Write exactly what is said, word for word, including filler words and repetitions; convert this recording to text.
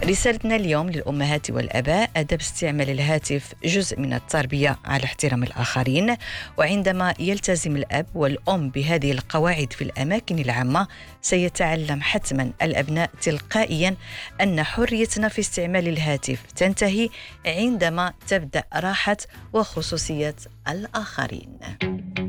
رسالتنا اليوم للأمهات والأباء: أدب استعمال الهاتف جزء من التربية على احترام الآخرين، وعندما يلتزم الأب والأم بهذه القواعد في الأماكن العامة سيتعلم حتما الأبناء تلقائيا أن حريتنا في استعمال الهاتف تنتهي عندما تبدأ راحة وخصوصية الآخرين.